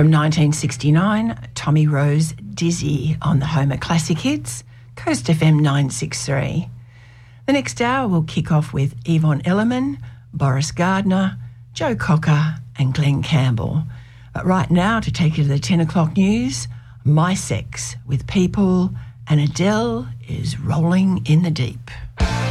From 1969, Tommy Rose, Dizzy on the Homer Classic Hits, Coast FM 963. The next hour will kick off with Yvonne Elliman, Boris Gardner, Joe Cocker and Glenn Campbell. But right now, to take you to the 10 o'clock news, My Sex with People, and Adele is Rolling in the Deep.